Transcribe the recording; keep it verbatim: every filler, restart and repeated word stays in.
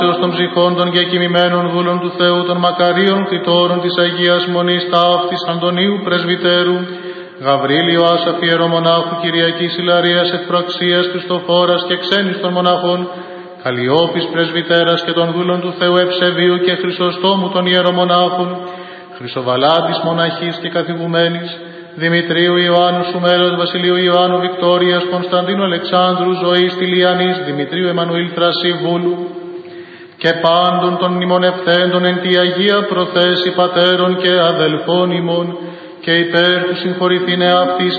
των ψυχών των και κοιμημένων δούλων του Θεού, των μακαρίων κτητόρων της Αγίας Μονής Ταύτης Αντωνίου Πρεσβυτέρου, Γαβρίλιο Άσαφ Ιερομονάχου, Κυριακής Ιλαρίας Ευπραξίας Χριστοφόρας και ξένης των μοναχών, Καλλιόπης Πρεσβυτέρας και των δούλων του Θεού Ευσεβίου και Χρυσοστόμου των Ιερομονάχων, Χρυσοβαλάτης Μοναχής και καθηγουμένης, Δημητρίου Ιωάννου Σουμέλος, Βασιλείου Ιωάννου Βικτόριας, Κωνσταντίνου Αλεξάνδρου, Ζωής Τηλιανής, Δημητρίου Εμμανουήλ Θρασιβούλου και πάντων των μνημονευτέντων εν τη Αγία προθέση πατέρων και αδελφών ημών και υπέρ του συγχωρηθήνε αυτής